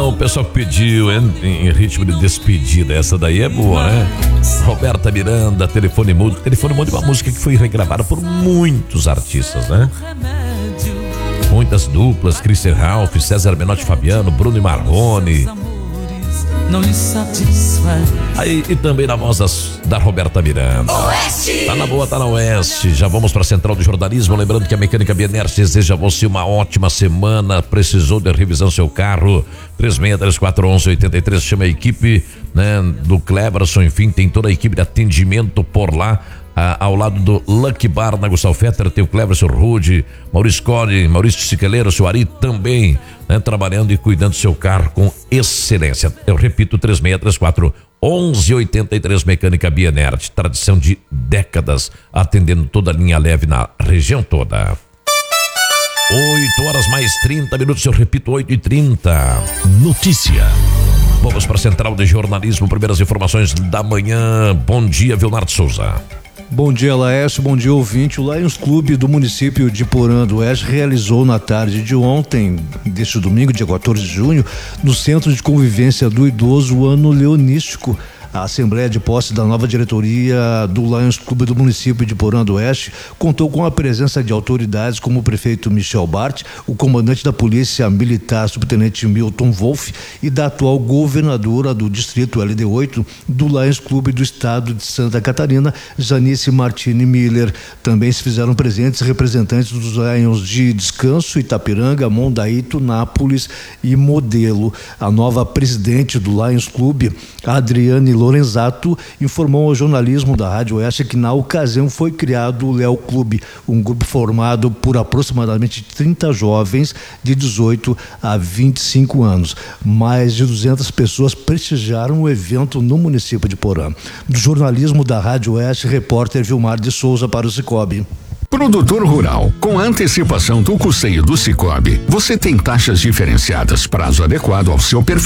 o pessoal pediu em ritmo de despedida. Essa daí é boa, né? Roberta Miranda, Telefone Mudo. Telefone Mudo é uma música que foi regravada por muitos artistas, né? Muitas duplas, Christian Ralph, César Menotti Fabiano, Bruno e Marrone. Não lhe satisfaz. Aí, e também na voz da Roberta Miranda. Oeste! Tá na boa, tá na Oeste. Já vamos pra Central de Jornalismo. Lembrando que a Mecânica Bienert deseja a você uma ótima semana. Precisou de revisão seu carro? 36341183. Chama a equipe, né, do Cleverson. Enfim, tem toda a equipe de atendimento por lá. Ao lado do Lucky Bar, na Gustavo Fetter, tem o Cleverson Rude, Maurício Cone, Maurício Siqueleiro, seu Ari também, né, trabalhando e cuidando do seu carro com excelência. Eu repito, 3634-1183, Mecânica Bienert, tradição de décadas, atendendo toda a linha leve na região toda. 8h mais 30, eu repito, 8h30. Notícia. Vamos para a Central de Jornalismo, primeiras informações da manhã. Bom dia, Vilnardo Souza. Bom dia, Laércio, bom dia, ouvinte. O Lions Clube do município de Porã do Oeste realizou na tarde de ontem, deste domingo, dia 14 de junho, no Centro de Convivência do Idoso, o ano leonístico. A Assembleia de Posse da nova diretoria do Lions Clube do município de Porã do Oeste contou com a presença de autoridades como o prefeito Michel Bart, o comandante da Polícia Militar, subtenente Milton Wolff, e da atual governadora do distrito LD8 do Lions Clube do estado de Santa Catarina, Janice Martini Miller. Também se fizeram presentes representantes dos Lions de Descanso, Itapiranga, Mondaíto, Nápoles e Modelo. A nova presidente do Lions Clube, Adriane Lorenzato, informou ao jornalismo da Rádio Oeste que na ocasião foi criado o Léo Clube, um grupo formado por aproximadamente 30 jovens de 18 a 25 anos. Mais de 200 pessoas prestigiaram o evento no município de Porã. Do jornalismo da Rádio Oeste, repórter Vilmar de Souza para o Cicobi. Produtor rural, com a antecipação do custeio do Cicobi, você tem taxas diferenciadas, prazo adequado ao seu perfil.